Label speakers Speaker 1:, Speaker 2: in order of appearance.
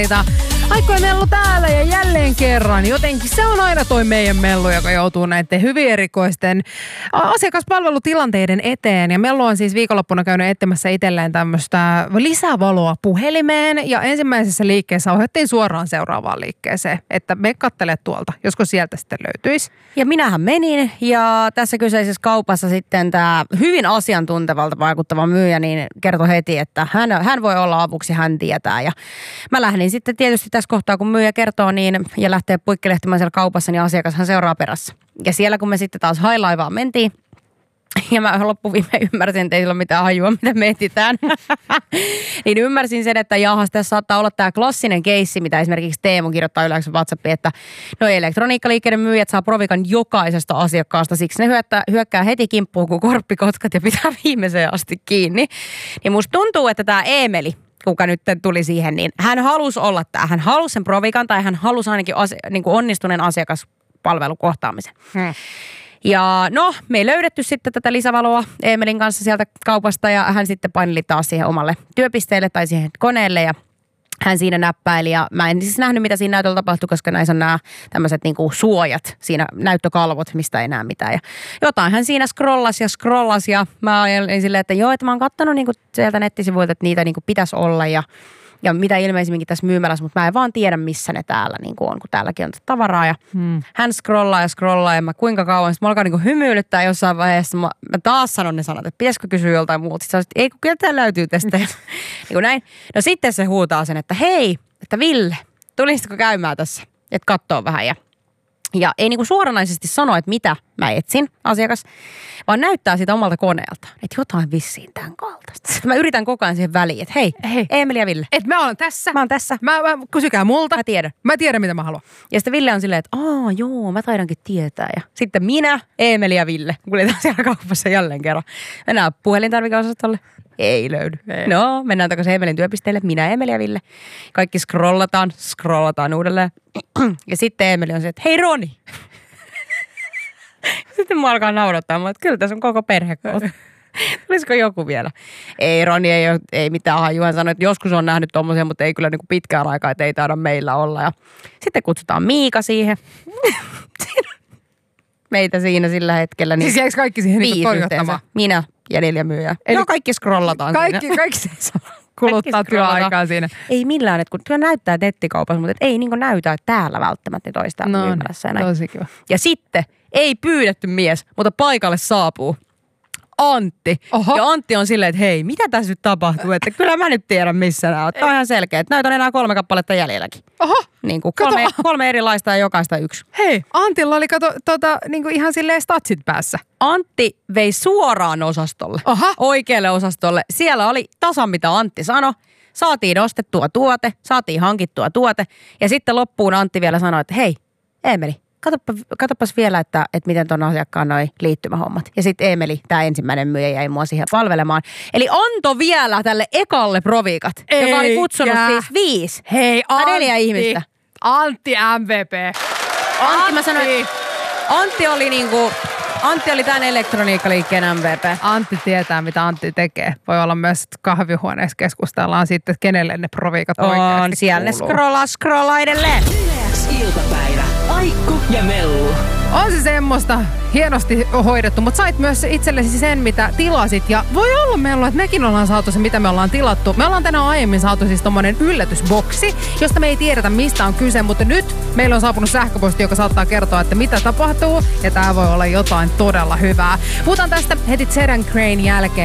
Speaker 1: Aikoi mellu täällä ja jälleen kerran. Jotenkin se on aina toi meidän mellu, joka joutuu näiden hyvin erikoisten asiakaspalvelutilanteiden eteen. Ja mellu on siis viikonloppuna käynyt etsimässä itselleen tämmöistä lisävaloa puhelimeen. Ja ensimmäisessä liikkeessä ohjattiin suoraan seuraavaan liikkeeseen, että me kattele tuolta, josko sieltä sitten löytyisi.
Speaker 2: Ja minähän menin ja tässä kyseisessä kaupassa sitten tämä hyvin asiantuntevalta vaikuttava myyjä niin kertoi heti, että hän voi olla avuksi, hän tietää. Ja mä lähdin sitten tietysti tässä kohtaa, kun myyjä kertoo niin ja lähtee puikkelehtimään siellä kaupassa, niin asiakashan seuraa perässä. Ja siellä kun me sitten taas hailaivaan mentiin, ja mä loppuviimeen ymmärsin, että ei sillä ole mitään hajua, mitä me etsitään. Niin ymmärsin sen, että jahas, tässä saattaa olla tämä klassinen keissi, mitä esimerkiksi Teemu kirjoittaa yleensä WhatsAppiin, että no elektroniikkaliikkeiden myyjät saa provikan jokaisesta asiakkaasta, siksi ne hyökkää heti kimppuun kuin korppikotkat ja pitää viimeiseen asti kiinni. Niin musta tuntuu, että tämä Eemeli, kuka nyt tuli siihen, niin hän halusi olla tämä. Hän halusi sen provikan tai hän halusi ainakin niin kuin onnistuneen asiakaspalvelukohtaamisen. Ja no, me ei löydetty sitten tätä lisävaloa Eemelin kanssa sieltä kaupasta ja hän sitten paineli taas siihen omalle työpisteelle tai siihen koneelle ja hän siinä näppäili ja mä en siis nähnyt, mitä siinä näytöllä tapahtui, koska näissä on nämä tämmöiset niinku suojat, siinä näyttökalvot, mistä ei näe mitään. Ja jotain hän siinä scrollasi ja mä olin silleen, että joo, että mä oon kattonut niinku sieltä nettisivuilta, että niitä niinku pitäisi olla ja mitä ilmeisimminkin tässä myymälässä, mutta mä en vaan tiedä, missä ne täällä niinku on, kun täälläkin on tavaraa. Ja hän scrollaa ja mä kuinka kauan. Sitten mä alkaa niinku hymyilyttää jossain vaiheessa. Mä taas sanon ne sanat, että pitäisikö kysyä joltain muuta. Sitten ei, kun kyllä täällä löytyy tästä. Niin näin. No sitten se huutaa sen, että hei, että Ville, tulisitko käymään tässä? Että kattoo vähän ja ei niinku suoranaisesti sano, että mitä mä etsin asiakas, vaan näyttää sitä omalta koneelta, että jotain vissiin tämän kaltaista. Mä yritän koko ajan siihen väliin, että hei, Eemeli ja Ville.
Speaker 1: Että mä oon tässä.
Speaker 2: Mä oon tässä.
Speaker 1: Kysykää multa.
Speaker 2: Mä tiedän.
Speaker 1: Mä tiedän, mitä mä haluan.
Speaker 2: Ja sitten Ville on silleen, että joo, mä taidankin tietää. Ja sitten minä, Eemeli ja Ville kuljetaan siellä kaupassa jälleen kerran. Mennään puhelintarvikeosastolle. Ei löydy. Ei. No, mennään takaisin Eemelin työpisteelle. Minä, Eemeli ja Ville. Kaikki scrollataan uudelleen. Ja sitten Eemeli on se, että hei Roni. Sitten mä alkaa naurattaa, että kyllä tässä on koko perhe. Olisiko joku vielä? Ei, Roni ei mitään hajua. Hän sanoi, että joskus on nähnyt tommosia, mutta ei kyllä niin kuin pitkään aikaa, että ei taida meillä olla. Ja sitten kutsutaan Miika siihen. Meitä siinä sillä hetkellä. Niin
Speaker 1: siis jäikö kaikki siihen niin torjuttamaan?
Speaker 2: Minä ja 4 myyjää. Eli kaikki scrollataan siinä.
Speaker 1: Kaikki kuluttaa työaikaa siinä.
Speaker 2: Ei millään, että kun työ näyttää nettikaupassa, mutta ei niin näytä täällä välttämättä toista myymälässä. Ja
Speaker 1: tosi kiva.
Speaker 2: Ja sitten ei pyydetty mies, mutta paikalle saapuu Antti. Oho. Ja Antti on silleen, että hei, mitä tässä nyt tapahtuu? Että kyllä mä nyt tiedän, missä nämä on. Tämä on ihan selkeä, että näitä on enää 3 kappaletta jäljelläkin. Oho. Niin kuin 3 erilaista ja jokaista 1.
Speaker 1: Hei, Antilla oli niin kuin ihan silleen statsit päässä.
Speaker 2: Antti vei suoraan osastolle. Oha. Oikealle osastolle. Siellä oli tasan mitä Antti sanoi. Saatiin ostettua tuote, saatiin hankittua tuote. Ja sitten loppuun Antti vielä sanoi, että hei, Eemeli, katsopas vielä, että miten ton asiakkaan noi liittymähommat. Ja sitten Eemeli, tämä ensimmäinen myyjä, jäi mua siihen palvelemaan. Eli antoi vielä tälle ekalle provikat, joka oli kutsunut siis 5.
Speaker 1: Hei, Antti.
Speaker 2: 4 ihmistä.
Speaker 1: Antti MVP.
Speaker 2: Antti, mä sanoin, Antti oli tämän elektroniikkaliikkeen MVP.
Speaker 1: Antti tietää, mitä Antti tekee. Voi olla myös, että kahvihuoneessa keskustellaan sitten, että kenelle ne provikat oikeasti
Speaker 2: on, siellä ne scrollaa edelleen.
Speaker 3: Iltapäivä. Aikku ja Mellu.
Speaker 1: On se semmoista hienosti hoidettu, mutta sait myös itsellesi sen, mitä tilasit. Ja voi olla meillä, että mekin ollaan saatu se, mitä me ollaan tilattu. Me ollaan tänään aiemmin saatu siis tommonen yllätysboksi, josta me ei tiedetä, mistä on kyse. Mutta nyt meillä on saapunut sähköposti, joka saattaa kertoa, että mitä tapahtuu. Ja tää voi olla jotain todella hyvää. Puhutaan tästä heti Zed & Crane jälkeen.